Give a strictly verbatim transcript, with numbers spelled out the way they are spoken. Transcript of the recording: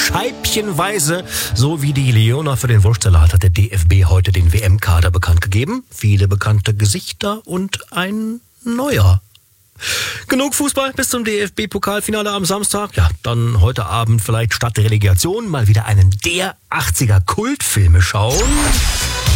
scheibchenweise. So wie die Leona für den Wurstsalat hat der D F B heute den W M-Kader bekannt gegeben. Viele bekannte Gesichter und ein neuer. Genug Fußball bis zum D F B-Pokalfinale am Samstag. Ja, dann heute Abend vielleicht statt Relegation mal wieder einen der achtziger Kultfilme schauen.